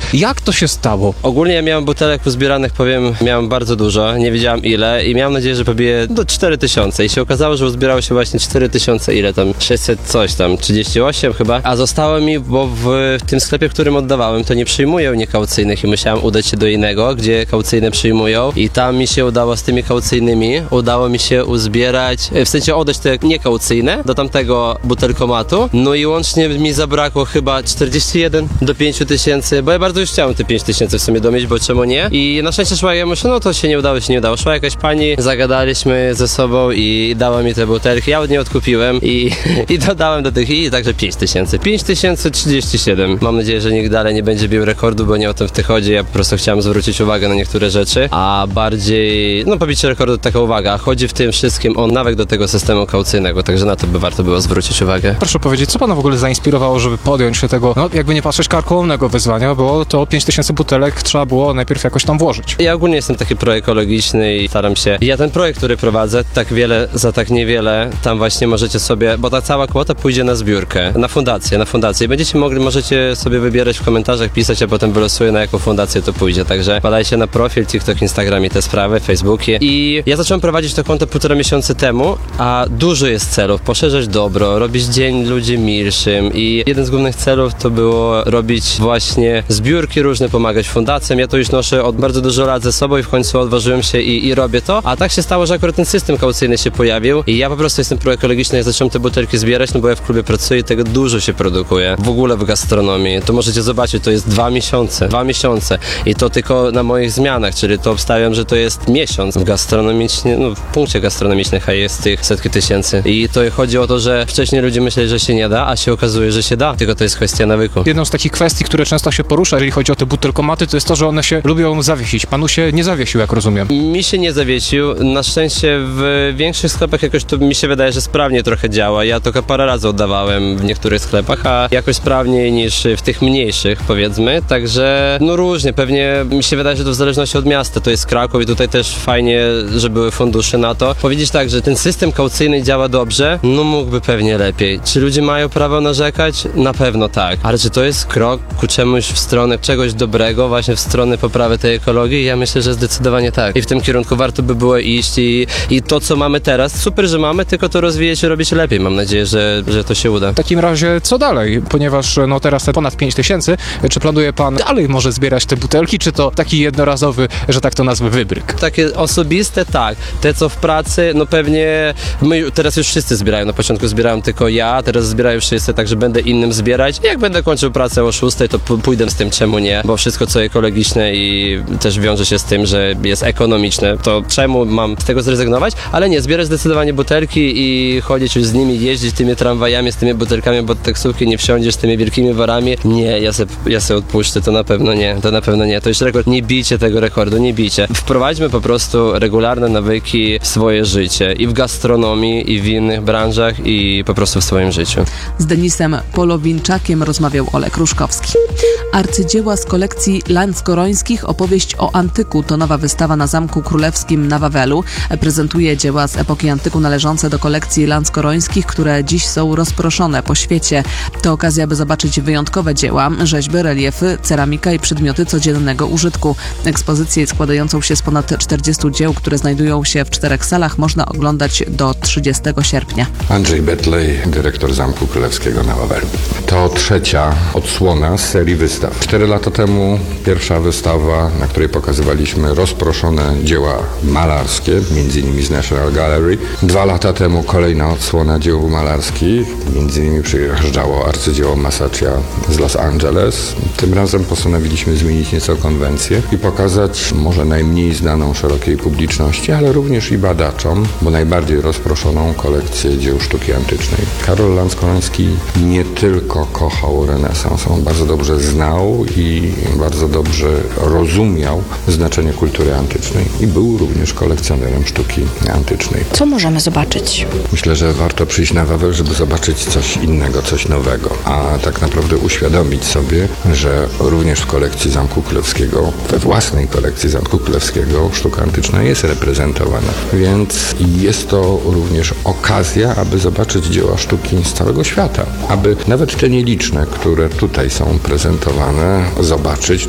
Jak to się stało? Ogólnie ja miałem butelek uzbieranych, miałem bardzo dużo, nie wiedziałem ile i miałem nadzieję, że pobiję do 4000 i się okazało, że uzbierało się właśnie 4000, ile tam, 600 coś tam, 38 chyba, a zostało mi, bo w tym sklepie, w którym oddawałem, to nie przyjmują niekaucyjnych i musiałem udać się do innego, gdzie kaucyjne przyjmują i tam mi się udało z tymi kaucyjnymi, udało mi się uzbierać, w sensie oddać te niekaucyjne do tamtego butelkomatu, no i łącznie mi zabrakło chyba 41 do 5000, bo ja bardzo już chciałem te 5000 w sumie domieć, bo czemu nie? I na szczęście szła, ja myślę, no to się nie udało. Szła jakaś pani, zagadaliśmy ze sobą i dała mi te butelki, ja od niej odkupiłem i dodałem do tych i także 5000. 5037. Mam nadzieję, że nikt dalej nie będzie bił rekordu, bo nie o tym w tym chodzi, ja po prostu chciałem zwrócić uwagę na niektóre rzeczy, a bardziej, no pobicie rekordu taka uwaga, chodzi w tym wszystkim o nawyk do tego systemu kaucyjnego, także na to by warto było zwrócić uwagę. Proszę powiedzieć, co pana w ogóle zainspirowało, żeby podjąć się tego, no jakby nie patrzeć, karkołomnego wyzwania, bo to 5000 butelek trzeba było najpierw jakoś tam włożyć. Ja ogólnie jestem taki proekologiczny i staram się. Ja ten projekt, który prowadzę, tak wiele za tak niewiele, tam właśnie możecie sobie, bo ta cała kwota pójdzie na zbiórkę, na fundację i będziecie możecie sobie wybierać w komentarzach, pisać, a potem wylosuję, na jaką fundację to pójdzie, także badajcie na profil, TikTok, Instagram i te sprawy, Facebookie i ja zacząłem prowadzić to konto 1,5 miesiąca temu, a dużo jest celów, poszerzać dobro, robić dzień ludzi milszym i jeden z głównych celów to było robić właśnie zbiórki różne, pomagać fundacjom, ja to już noszę od bardzo dużo lat ze sobą i w końcu odważyłem się i robię to, a tak się stało, że akurat ten system kaucyjny się pojawił i ja po prostu jestem proekologiczny, ja zacząłem te butelki zbierać, no bo ja w klubie pracuję i tego dużo się produkuje, w ogóle w gastronomii, to możecie zobaczyć, to jest 2 miesiące i to tylko na moich zmianach, czyli to obstawiam, że to jest miesiąc w gastronomicznie, no w punkcie gastronomicznych, a jest tych setki tysięcy i to chodzi o to, że wcześniej ludzie myśleli, że się nie da, a się okazuje, że się da, tylko to jest kwestia nawyku. Jedną z takich kwestii, które często się porusza, jeżeli chodzi o te butelkomaty, to jest to, że one się lubią zawiesić. Panu się nie zawiesił, jak rozumiem. Mi się nie zawiesił, na szczęście w większych sklepach jakoś to mi się wydaje, że sprawnie trochę działa, ja to parę razy oddawałem w niektórych sklepach, a jakoś sprawniej niż w tych mniejszych, powiedzmy, także no różnie, pewnie mi się wydaje, że to w zależności od miasta, to jest Kraków i tutaj też fajnie, że były fundusze na to. Powiedzieć tak, że ten system kaucyjny działa dobrze, no mógłby pewnie lepiej. Czy ludzie mają prawo narzekać? Na pewno tak, ale czy to jest krok ku czemuś w stronę czegoś dobrego, właśnie w stronę poprawy tej ekologii? Ja myślę, że zdecydowanie tak. I w tym kierunku warto by było iść i to, co mamy teraz, super, że mamy, tylko to rozwijać i robić lepiej. Mam nadzieję, że to się uda. W takim razie co dalej? Ponieważ no teraz te ponad 5000, czy planuje pan dalej może zbierać te butelki, czy to taki jednorazowy, że tak to nazwę, wybryk? Takie osobiste, tak. Te, co w pracy, no pewnie teraz już wszyscy zbierają. Na początku zbierałem tylko ja, teraz zbierają wszyscy, także będę innym zbierać. Jak będę kończył pracę o 6, to pójdę z tym, czemu nie, bo wszystko, co ekologiczne i też wiąże się z tym, że jest ekonomiczne, to czemu mam z tego zrezygnować? Ale nie, zbierać zdecydowanie butelki i chodzić już z nimi, jeździć tymi tramwajami, z tymi butelkami, bo taksówki nie wsiądziesz, z tymi wielkimi warami. Nie, ja se odpuszczę, to na pewno nie. To już rekord, nie bijcie tego rekordu, nie bijcie. Wprowadźmy po prostu regularne nawyki w swoje życie i w gastronomii, i w innych branżach, i po prostu w swoim życiu. Z Denisem Polowiczakiem rozmawiał Olek Ruszkowski. Arcydzieła z kolekcji Lanskorońskich, opowieść o antyku to nowa wystawa na Zamku Królewskim na Wawelu. Prezentuje dzieła z epoki antyku należące do kolekcji Lanskorońskich, które dziś są rozproszone po świecie. To okazja, by zobaczyć wyjątkowe dzieła, rzeźby, reliefy, ceramika i przedmioty codziennego użytku. Ekspozycję składającą się z ponad 40 dzieł, które znajdują się w 4 salach, można oglądać do 30 sierpnia. Andrzej Betlej, dyrektor Zamku Królewskiego na Wawelu. To 3. odsłona z serii wystaw. 4 lata temu pierwsza wystawa, na której pokazywaliśmy rozproszone dzieła malarskie, m.in. z National Gallery. 2 lata temu kolejna odsłona dzieł malarskich, m.in. przyjeżdżało arcydzieło Masaccia z Los Angeles. Tym razem postanowiliśmy zmienić nieco konwencję i pokazać może najmniej znaną szerokiej publiczności, ale również i badaczom, bo najbardziej rozproszoną kolekcję dzieł sztuki antycznej. Karol Lanskoroński nie tylko kochał renesans, on bardzo dobrze znał i bardzo dobrze rozumiał znaczenie kultury antycznej i był również kolekcjonerem sztuki antycznej. Co możemy zobaczyć? Myślę, że warto przyjść na Wawel, żeby zobaczyć coś innego, coś nowego, a tak naprawdę uświadomić sobie, że również w kolekcji Zamku Królewskiego, we własnej kolekcji Zamku Królewskiego sztuka antyczna jest reprezentowana. Więc jest to również okazja, aby zobaczyć dzieła sztuki z całego świata, aby nawet te nieliczne, które tutaj są prezentowane, zobaczyć,